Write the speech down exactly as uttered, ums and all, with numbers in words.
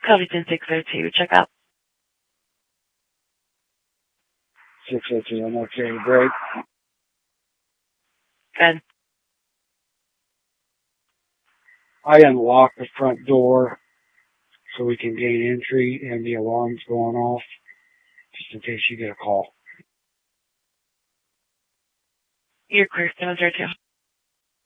Covington six oh two, check out. six oh two, I'm okay. Break. Good. I unlocked the front door so we can gain entry and the alarm's going off just in case you get a call. You're clear, seven zero two.